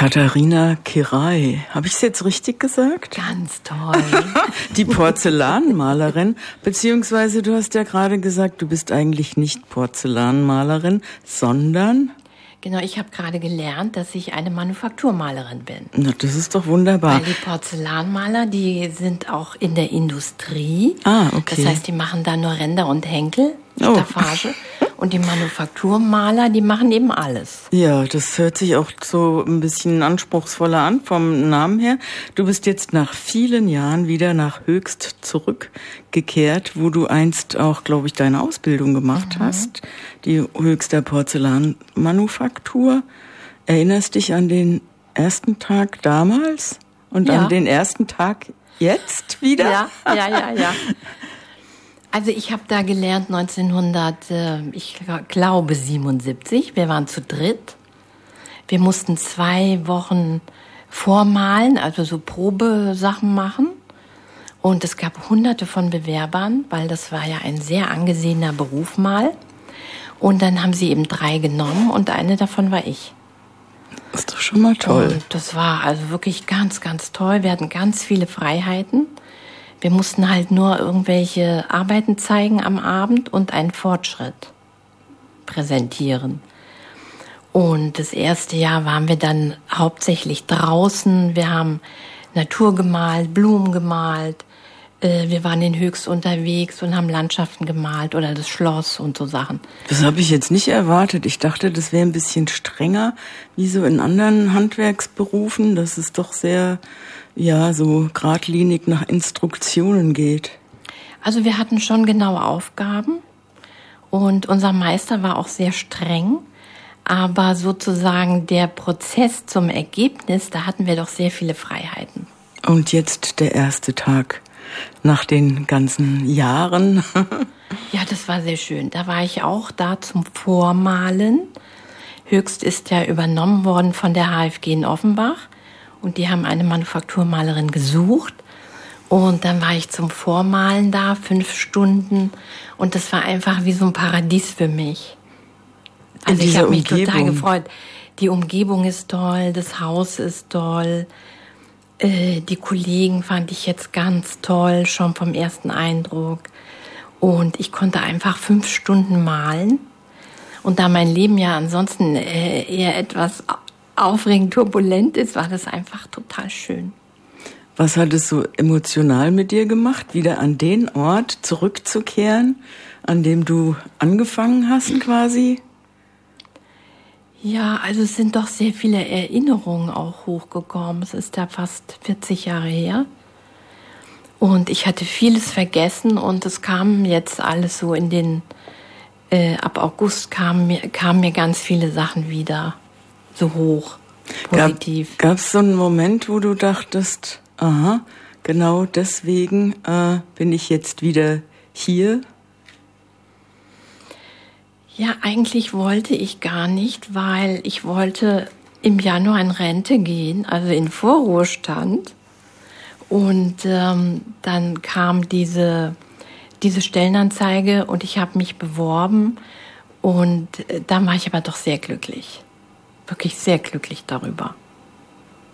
Katharina Kirai. Habe ich es jetzt richtig gesagt? Ganz toll. Die Porzellanmalerin, beziehungsweise du hast ja gerade gesagt, du bist eigentlich nicht Porzellanmalerin, sondern... Genau, ich habe gerade gelernt, dass ich eine Manufakturmalerin bin. Na, das ist doch wunderbar. Weil die Porzellanmaler, die sind auch in der Industrie. Ah, okay. Das heißt, die machen da nur Ränder und Henkel, Staffage. Und die Manufakturmaler, die machen eben alles. Ja, das hört sich auch so ein bisschen anspruchsvoller an vom Namen her. Du bist jetzt nach vielen Jahren wieder nach Höchst zurückgekehrt, wo du einst auch, glaube ich, deine Ausbildung gemacht hast. Die Höchster Porzellanmanufaktur. Erinnerst dich an den ersten Tag damals und an den ersten Tag jetzt wieder? Ja. Also ich habe da gelernt 1977. Wir waren zu dritt. Wir mussten 2 Wochen vormalen, also so Probesachen machen. Und es gab Hunderte von Bewerbern, weil das war ja ein sehr angesehener Beruf mal. Und dann haben sie eben 3 genommen und eine davon war ich. Das ist doch schon mal toll. Und das war also wirklich ganz, ganz toll. Wir hatten ganz viele Freiheiten. Wir mussten halt nur irgendwelche Arbeiten zeigen am Abend und einen Fortschritt präsentieren. Und das erste Jahr waren wir dann hauptsächlich draußen. Wir haben Natur gemalt, Blumen gemalt. Wir waren in Höchst unterwegs und haben Landschaften gemalt oder das Schloss und so Sachen. Das habe ich jetzt nicht erwartet. Ich dachte, das wäre ein bisschen strenger, wie so in anderen Handwerksberufen, dass es doch sehr, so geradlinig nach Instruktionen geht. Also wir hatten schon genaue Aufgaben und unser Meister war auch sehr streng. Aber sozusagen der Prozess zum Ergebnis, da hatten wir doch sehr viele Freiheiten. Und jetzt der erste Tag nach den ganzen Jahren. Ja, das war sehr schön. Da war ich auch da zum Vormalen. Höchst ist ja übernommen worden von der HFG in Offenbach. Und die haben eine Manufakturmalerin gesucht. Und dann war ich zum Vormalen da, 5 Stunden. Und das war einfach wie so ein Paradies für mich. Also ich habe mich total gefreut. Die Umgebung ist toll, das Haus ist toll. Die Kollegen fand ich jetzt ganz toll, schon vom ersten Eindruck. Und ich konnte einfach 5 Stunden malen. Und da mein Leben ja ansonsten eher etwas aufregend turbulent ist, war das einfach total schön. Was hat es so emotional mit dir gemacht, wieder an den Ort zurückzukehren, an dem du angefangen hast quasi? Ja, also es sind doch sehr viele Erinnerungen auch hochgekommen. Es ist ja fast 40 Jahre her. Und ich hatte vieles vergessen und es kam jetzt alles so in den, ab August kamen mir ganz viele Sachen wieder so hoch, positiv. Gab es so einen Moment, wo du dachtest, aha, genau deswegen bin ich jetzt wieder hier? Ja, eigentlich wollte ich gar nicht, weil ich wollte im Januar in Rente gehen, also in Vorruhestand. Und dann kam diese Stellenanzeige und ich habe mich beworben. Und dann war ich aber doch sehr glücklich. Wirklich sehr glücklich darüber.